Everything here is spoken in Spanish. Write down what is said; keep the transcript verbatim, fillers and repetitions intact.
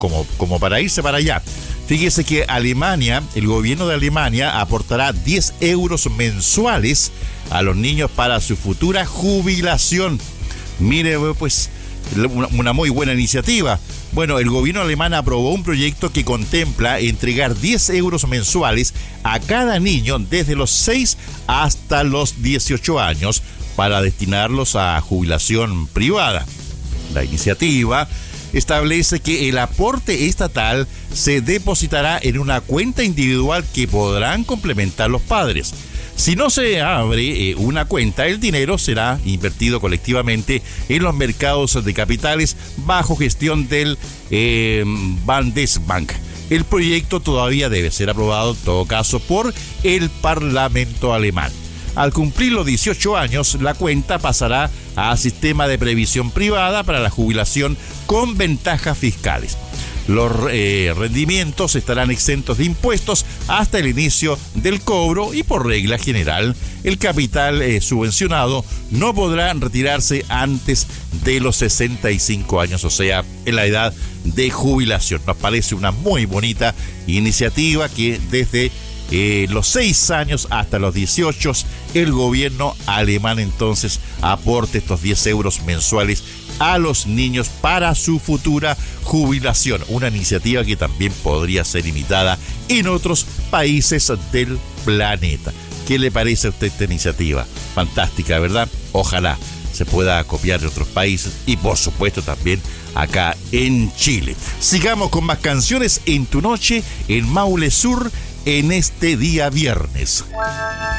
como, como para irse para allá. Fíjese que Alemania, el gobierno de Alemania aportará diez euros mensuales a los niños para su futura jubilación. Mire, pues, una, una muy buena iniciativa. Bueno, el gobierno alemán aprobó un proyecto que contempla entregar diez euros mensuales a cada niño desde los seis hasta los dieciocho años para destinarlos a jubilación privada. La iniciativa establece que el aporte estatal se depositará en una cuenta individual que podrán complementar los padres. Si no se abre eh, una cuenta, el dinero será invertido colectivamente en los mercados de capitales bajo gestión del eh, Bundesbank. El proyecto todavía debe ser aprobado, en todo caso, por el Parlamento alemán. Al cumplir los dieciocho años, la cuenta pasará a sistema de previsión privada para la jubilación con ventajas fiscales. Los eh, rendimientos estarán exentos de impuestos hasta el inicio del cobro y, por regla general, el capital eh, subvencionado no podrá retirarse antes de los sesenta y cinco años, o sea, en la edad de jubilación. Nos parece una muy bonita iniciativa que desde eh, los seis años hasta los dieciocho, el gobierno alemán entonces aporte estos diez euros mensuales a los niños para su futura jubilación. Una iniciativa que también podría ser imitada en otros países del planeta. ¿Qué le parece a usted esta iniciativa? Fantástica, ¿verdad? Ojalá se pueda copiar de otros países y, por supuesto, también acá en Chile. Sigamos con más canciones en tu noche en Maule Sur en este día viernes.